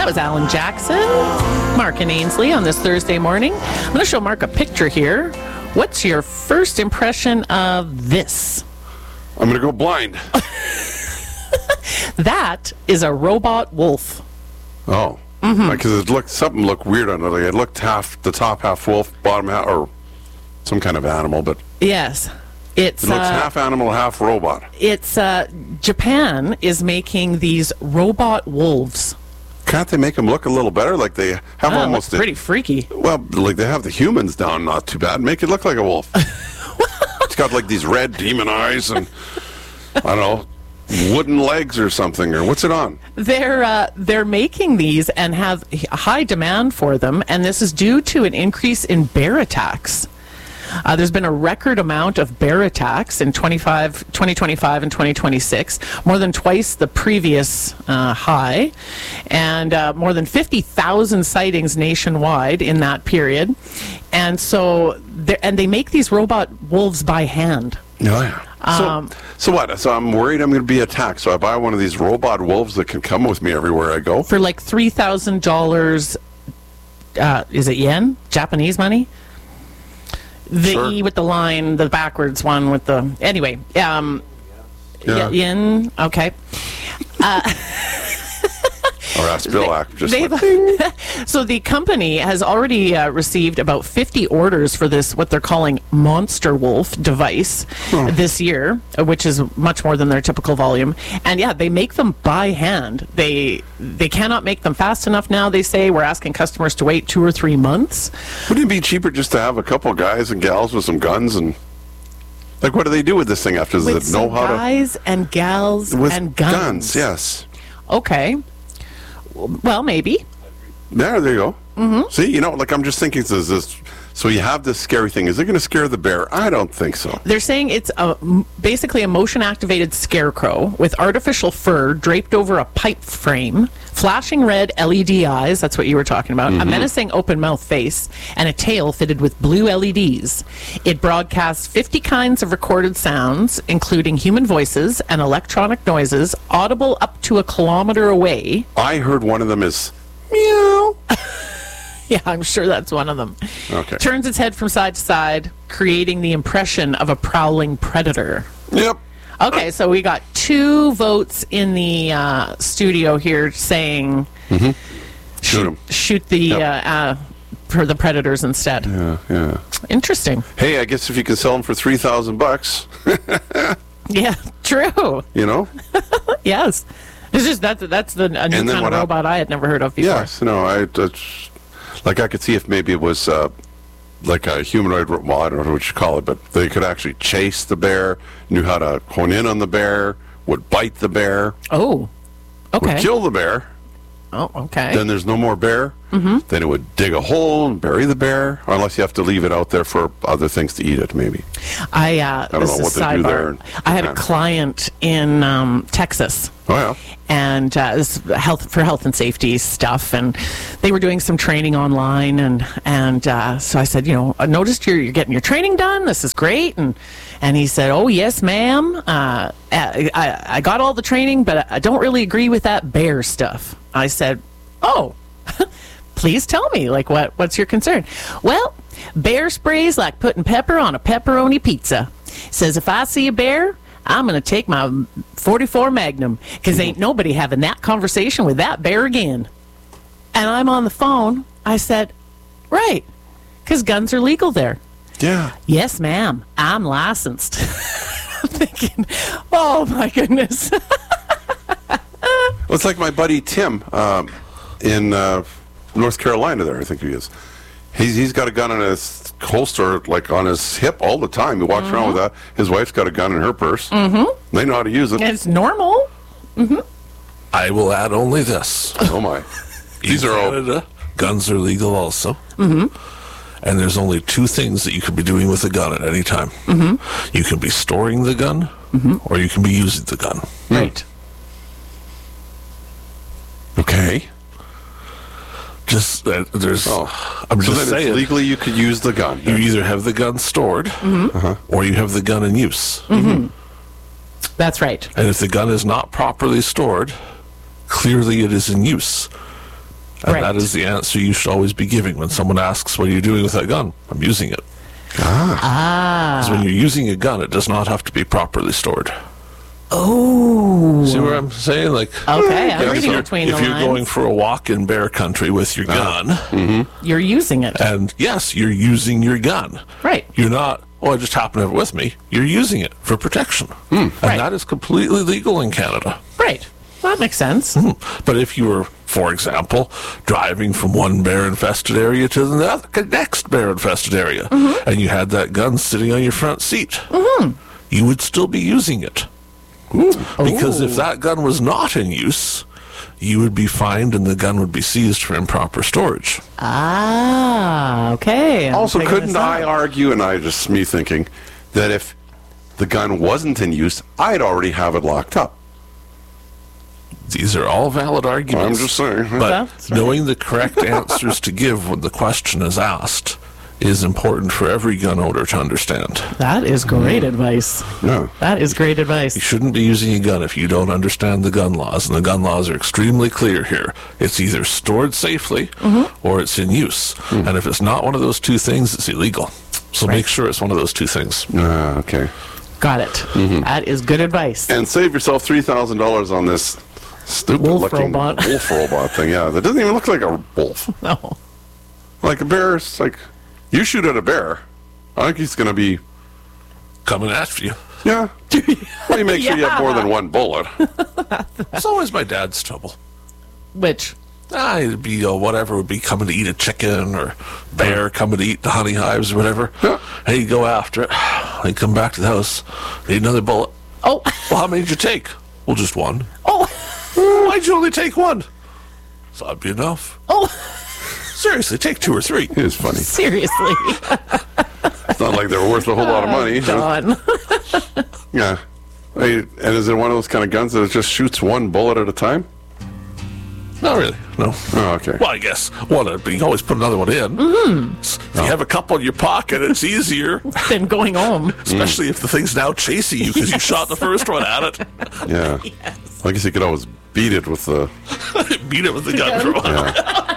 was Alan Jackson, Mark and Ainsley on this Thursday morning. I'm going to show Mark a picture here. What's your first impression of this? I'm going to go blind. That is a robot wolf. Oh. Because something looked weird on it. Like it looked the top half wolf, bottom half, or some kind of animal, but Yes. it looks half animal, half robot. It's Japan is making these robot wolves. Can't they make them look a little better? Like they have almost pretty freaky. Well, like they have the humans down, not too bad. Make it look like a wolf. It's got like these red demon eyes and I don't know, wooden legs or something. Or what's it on? They're making these and have a high demand for them, and this is due to an increase in bear attacks. There's been a record amount of bear attacks in 2025 and 2026, more than twice the previous high, and more than 50,000 sightings nationwide in that period. And so, they make these robot wolves by hand. Oh, yeah. So what? So I'm worried I'm going to be attacked. So I buy one of these robot wolves that can come with me everywhere I go. For like $3,000, is it yen? Japanese money? The Sure. E with the line, the backwards one with the... Anyway, yen, okay. Or ask Bill Ack. So the company has already received about 50 orders for this, what they're calling Monster Wolf device this year, which is much more than their typical volume. And yeah, they make them by hand. They cannot make them fast enough now, they say. We're asking customers to wait 2 or 3 months. Wouldn't it be cheaper just to have a couple guys and gals with some guns and... Like, what do they do with this thing after? Does it know how to... guys and gals and guns. Yes. Okay. Well, maybe. There you go. Mm-hmm. See, like I'm just thinking, so you have this scary thing. Is it going to scare the bear? I don't think so. They're saying it's basically a motion-activated scarecrow with artificial fur draped over a pipe frame, flashing red LED eyes, that's what you were talking about, a menacing open-mouth face, and a tail fitted with blue LEDs. It broadcasts 50 kinds of recorded sounds, including human voices and electronic noises, audible up to 1 kilometer away. I heard one of them is meow. Yeah, I'm sure that's one of them. Okay. Turns its head from side to side, creating the impression of a prowling predator. Yep. Okay, so we got 2 votes in the studio here saying shoot the for the predators instead. Yeah. Interesting. Hey, I guess if you can sell them for $3,000, Yeah, true. Yes. It's just that's a new kind of robot I had never heard of before. Yes, no, I could see if maybe it was like a humanoid, well, I don't know what you call it, but they could actually chase the bear, knew how to hone in on the bear, would bite the bear. Oh, okay. Would kill the bear. Oh, okay. Then there's no more bear. Mm-hmm. Then it would dig a hole and bury the bear, or unless you have to leave it out there for other things to eat it, maybe. I don't know what they do there. I had a client in Texas. Oh, yeah. And this for health and safety stuff, and they were doing some training online, and so I said, I noticed you're getting your training done. This is great, and he said, oh yes, ma'am. I got all the training, but I don't really agree with that bear stuff. I said, oh, please tell me, like what's your concern? Well, bear spray's like putting pepper on a pepperoni pizza. Says if I see a bear, I'm going to take my .44 Magnum, because ain't nobody having that conversation with that bear again. And I'm on the phone. I said, right, because guns are legal there. Yeah. Yes, ma'am. I'm licensed. I'm thinking, oh, my goodness. Well, it's like my buddy Tim in North Carolina there, I think he is. He's got a gun in his holster, like on his hip all the time. He walks around with that. His wife's got a gun in her purse. Mm-hmm. They know how to use it. It's normal. Mm-hmm. I will add only this. Oh, my. These are all... Canada, guns are legal also. Mm-hmm. And there's only 2 things that you can be doing with a gun at any time. Mm-hmm. You can be storing the gun, or you can be using the gun. Right. Okay. Just there's. I'm so just then saying. Legally, you could use the gun. You either have the gun stored, or you have the gun in use. Mm-hmm. That's right. And if the gun is not properly stored, clearly it is in use. And Right. that is the answer you should always be giving when someone asks, what are you doing with that gun? I'm using it. Because when you're using a gun, it does not have to be properly stored. Oh. See what I'm saying? Like, Okay, I'm if reading you're- between the if you're lines. going for a walk in bear country with your gun, You're using it. and yes, you're using your gun. Right. You're not, oh, I just happen to have it with me. You're using it for protection. And Right. that is completely legal in Canada. Right. Well, that makes sense. But if you were, for example, driving from one bear-infested area to the next bear-infested area, and you had that gun sitting on your front seat, you would still be using it. Because if that gun was not in use, you would be fined and the gun would be seized for improper storage. Ah, okay. I'm Also, picking couldn't this up. I argue, and I just me thinking, that if the gun wasn't in use, I'd already have it locked up. These are all valid arguments. I'm just saying. But That's right. knowing the correct answers to give when the question is asked is important for every gun owner to understand. That is great advice. Yeah. That is great You advice. shouldn't be using a gun if you don't understand the gun laws, and the gun laws are extremely clear here. It's either stored safely or it's in use. And if it's not one of those two things, it's illegal. So make sure it's one of those two things. Okay. Got it. That is good advice. And save yourself $3,000 on this stupid-looking robot. wolf robot thing. Yeah, that doesn't even look like a wolf. No. Like a bear, it's like, you shoot at a bear, I think he's going to be, Coming after you. yeah. Well, you make sure you have more than one bullet. It's always my dad's trouble. Which? It'd be whatever would be coming to eat a chicken or bear coming to eat the honey hives or whatever. Yeah. And he'd go after it. He'd come back to the house. Need another bullet. Oh. Well, how many did you take? Well, just one. Oh. Why'd you only take one? So that'd be enough. Oh. Seriously, take two or three. It is funny. Seriously. It's not like they're worth a whole lot of money. John. Yeah. Hey, and is it one of those kind of guns that just shoots one bullet at a time? Not really, no. Oh, okay. Well, I guess one, but you can always put another one in. If you have a couple in your pocket, it's easier. Then going home. Especially if the thing's now chasing you because you shot the first one at it. Yeah. I guess you could always beat it with the. Beat it with the gun for a while. Yeah.